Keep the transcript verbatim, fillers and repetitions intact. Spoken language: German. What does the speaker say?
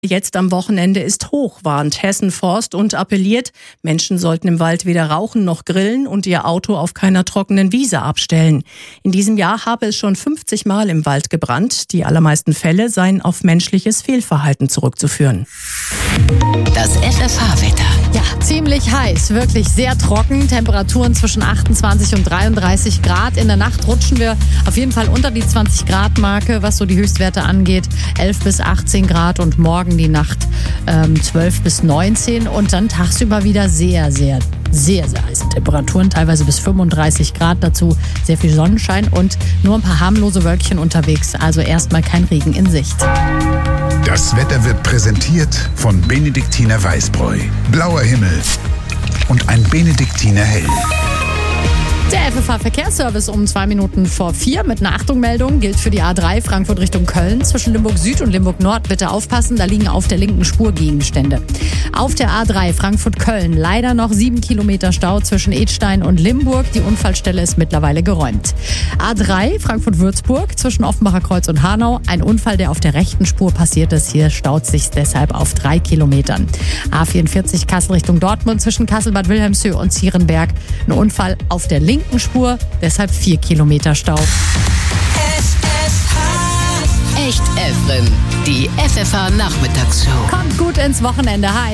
Jetzt am Wochenende ist hoch, warnt Hessen Forst und appelliert, Menschen sollten im Wald weder rauchen noch grillen und ihr Auto auf keiner trockenen Wiese abstellen. In diesem Jahr habe es schon fünfzig Mal im Wald gebrannt. Die allermeisten Fälle seien auf menschliches Fehlverhalten zurückzuführen. Das F F H-Wetter. Ja, ziemlich heiß, wirklich sehr trocken. Temperaturen zwischen achtundzwanzig und dreiunddreißig Grad. In der Nacht rutschen wir auf jeden Fall unter die zwanzig Grad Marke, was so die Höchstwerte angeht. elf bis achtzehn Grad und morgen die Nacht ähm, zwölf bis neunzehn. Und dann tagsüber wieder sehr, sehr, sehr, sehr heiße Temperaturen. Teilweise bis fünfunddreißig Grad. Dazu sehr viel Sonnenschein und nur ein paar harmlose Wölkchen unterwegs. Also erstmal kein Regen in Sicht. Das Wetter wird präsentiert von Benediktiner Weißbräu. Blauer Himmel und ein Benediktiner Hell. Der F F H-Verkehrsservice um zwei Minuten vor vier mit einer Achtung-Meldung gilt für die A drei Frankfurt Richtung Köln. Zwischen Limburg Süd und Limburg Nord bitte aufpassen, da liegen auf der linken Spur Gegenstände. Auf der A drei Frankfurt-Köln leider noch sieben Kilometer Stau zwischen Edstein und Limburg. Die Unfallstelle ist mittlerweile geräumt. A drei Frankfurt-Würzburg zwischen Offenbacher Kreuz und Hanau. Ein Unfall, der auf der rechten Spur passiert ist. Hier staut sich deshalb auf drei Kilometern. A vierundvierzig Kassel Richtung Dortmund zwischen Kassel-Bad Wilhelmshöhe und Zierenberg. Ein Unfall auf der linken Spur, deshalb vier Kilometer Stau. F F H. Echt Efren. Die F F H-Nachmittagsshow. Kommt gut ins Wochenende. Hi.